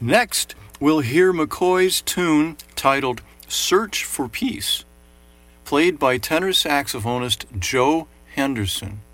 Next, we'll hear McCoy's tune titled Search for Peace, played by tenor saxophonist Joe Henderson.